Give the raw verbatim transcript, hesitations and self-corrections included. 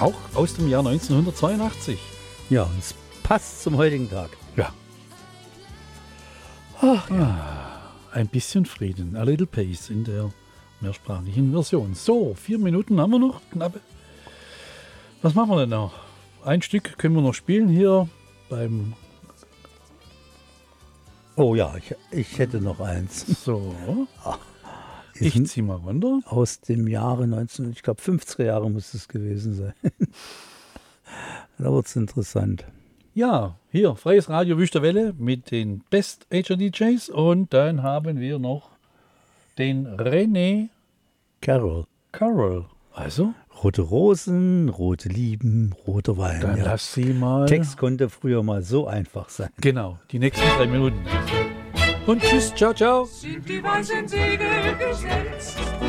Auch aus dem Jahr neunzehnhundertzweiundachtzig. Ja, und es passt zum heutigen Tag. Ja. Ach, ja. Ah, ein bisschen Frieden, a little pace in der mehrsprachigen Version. So, vier Minuten haben wir noch, knappe. Was machen wir denn noch? Ein Stück können wir noch spielen hier beim... Oh ja, ich, ich hätte noch eins. So, Ist ich zieh mal runter. aus dem Jahre neunzehn, ich glaube fünfziger Jahre muss es gewesen sein. Da wird es interessant. Ja, hier, Freies Radio Wüste Welle mit den Best Ager D Js und dann haben wir noch den René Carol. Carroll. Also, Rote Rosen, rote Lieben, roter Wein. dann Ja. lass sie mal. Text konnte früher mal so einfach sein. Genau, die nächsten drei Minuten. Und tschüss, ciao, ciao. Sind die weißen Segel gesetzt,